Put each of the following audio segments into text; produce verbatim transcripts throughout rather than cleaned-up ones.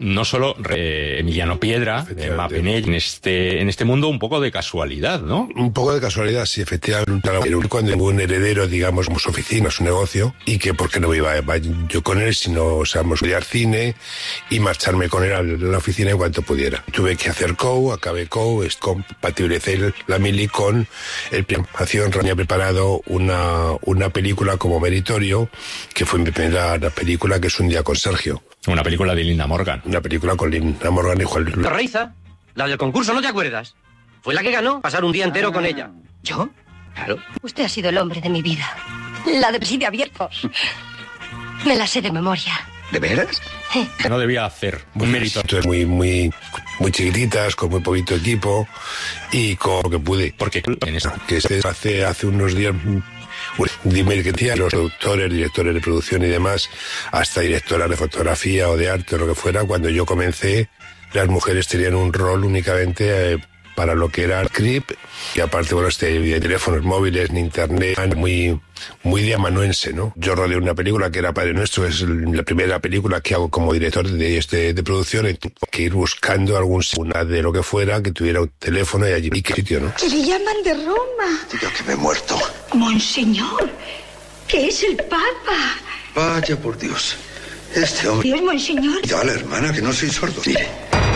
no solo eh, Emiliano Piedra, eh, Mapenell, en este, en este mundo un poco de casualidad, ¿no? Un poco de casualidad, sí, efectivamente. Cuando hubo un heredero, digamos, como su oficina, su negocio, y que porque no iba yo con él, sino, o sea, estudiar cine y marcharme con él a la oficina en cuanto pudiera. Tuve que hacer co, acabé co, compatibilicé la mili con el acción. Había preparado una, una película como meritorio, que fue mi primera película, que es Un día con Sergio. Una película de Linda Morgan. Una película con Linda Morgan y Juan Luis. Reiza, la del concurso, ¿no te acuerdas? Fue la que ganó, pasar un día entero con ella. ¿Yo? Claro. Usted ha sido el hombre de mi vida. La de Presidio Abiertos. Me la sé de memoria. ¿De veras? Sí. No debía hacer un mérito. Entonces, muy, muy, muy chiquititas, con muy poquito equipo y con lo que pude. Porque en eso. Que hace, hace unos días... Dime que decía los productores, directores de producción y demás, hasta directoras de fotografía o de arte o lo que fuera, cuando yo comencé, las mujeres tenían un rol únicamente eh, para lo que era el script, y aparte, bueno, este, de teléfonos móviles, ni internet, muy, muy de amanuense, ¿no? Yo rodé una película que era Padre Nuestro, es la primera película que hago como director de, este, de producción, y tuve que ir buscando algún una de lo que fuera, que tuviera un teléfono y allí, y qué sitio, ¿no? Que le llaman de Roma. Digo que me he muerto. Monseñor, que es el Papa. Vaya por Dios. Este hombre... Dios, monseñor. Ya, la hermana, que no soy sordo. Mire.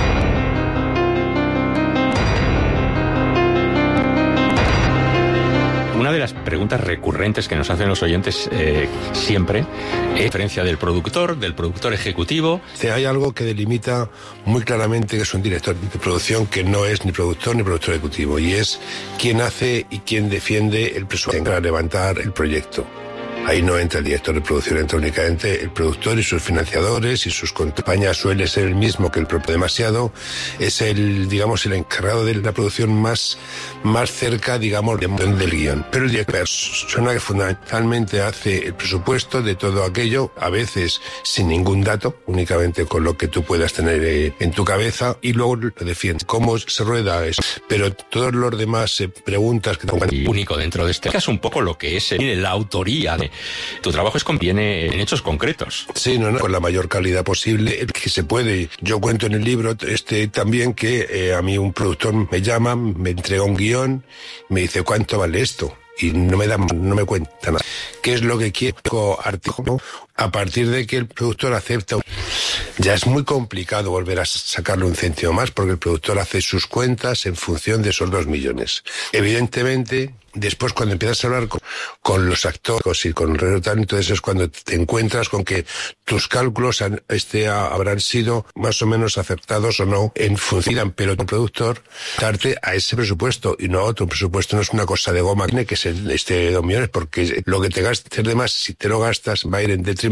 Una de las preguntas recurrentes que nos hacen los oyentes eh, siempre es la diferencia del productor, del productor ejecutivo. Hay algo que delimita muy claramente que es un director de producción que no es ni productor ni productor ejecutivo, y es quién hace y quién defiende el presupuesto para levantar el proyecto. Ahí no entra el director de producción, entra únicamente el productor y sus financiadores y sus compañías. Suele ser el mismo que el propio demasiado. Es el, digamos, el encargado de la producción más, más cerca, digamos, del guión. Pero el director es una persona que fundamentalmente hace el presupuesto de todo aquello, a veces sin ningún dato, únicamente con lo que tú puedas tener eh, en tu cabeza, y luego lo defiende. ¿Cómo se rueda eso? Pero todos los demás eh, preguntas que te... Y único dentro de este caso, un poco lo que es eh, la autoría de... Tu trabajo es conviene en hechos concretos. Sí, no, no, con la mayor calidad posible, el que se puede. Yo cuento en el libro este también que eh, a mí un productor me llama, me entrega un guión, me dice ¿cuánto vale esto? Y no me da, no me cuenta nada. ¿Qué es lo que quiero? Artículo. A partir de que el productor acepta, ya es muy complicado volver a sacarle un céntimo más, porque el productor hace sus cuentas en función de esos dos millones. Evidentemente, después cuando empiezas a hablar con, con los actores y con el resto, entonces es cuando te encuentras con que tus cálculos han, este, habrán sido más o menos acertados o no en función, pero el productor darte a ese presupuesto y no a otro. Un presupuesto no es una cosa de goma, tiene que ser este dos millones, porque lo que te gastes de más, si te lo gastas, va a ir en detrimento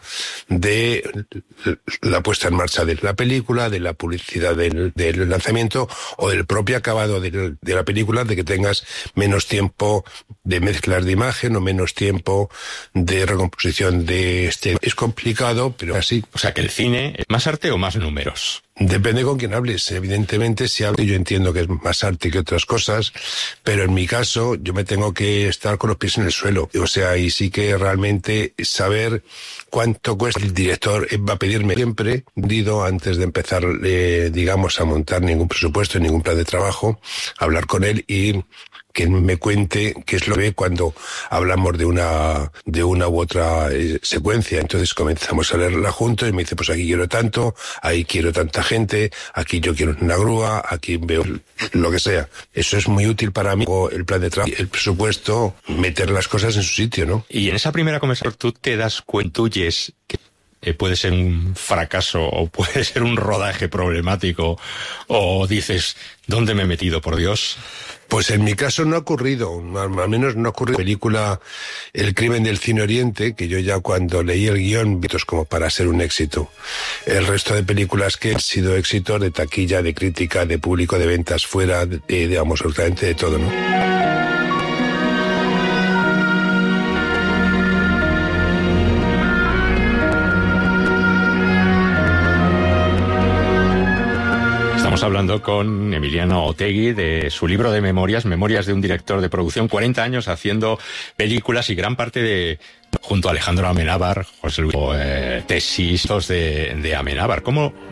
de la puesta en marcha de la película, de la publicidad del, del lanzamiento o del propio acabado de, de la película, de que tengas menos tiempo de mezclas de imagen o menos tiempo de recomposición de este. Es complicado, pero así. O sea, que el cine es más arte o más números. Depende con quién hables. Evidentemente, si hablo, yo entiendo que es más arte que otras cosas, pero en mi caso, yo me tengo que estar con los pies en el suelo. O sea, y sí que realmente saber cuánto cuesta. El director va a pedirme siempre, digo, antes de empezar, eh, digamos, a montar ningún presupuesto, ningún plan de trabajo, hablar con él y que me cuente qué es lo que ve cuando hablamos de una de una u otra eh, secuencia. Entonces comenzamos a leerla juntos y me dice, pues aquí quiero tanto, ahí quiero tanta gente, aquí yo quiero una grúa, aquí veo lo que sea. Eso es muy útil para mí, el plan de trabajo, el presupuesto, meter las cosas en su sitio, ¿no? Y en esa primera conversación tú te das cuenta, intuyes que Eh, puede ser un fracaso o puede ser un rodaje problemático, o dices, ¿dónde me he metido, por Dios? Pues en mi caso no ha ocurrido, al menos no ha ocurrido. La película El crimen del Cine Oriente, que yo ya cuando leí el guión, es como para ser un éxito. El resto de películas que han sido éxitos de taquilla, de crítica, de público, de ventas fuera, de, de, digamos, absolutamente de todo, ¿no? Estamos hablando con Emiliano Otegi de su libro de memorias, Memorias de un director de producción, cuarenta años haciendo películas y gran parte de, junto a Alejandro Amenábar, José Luis, eh, tesis de, de Amenábar. ¿Cómo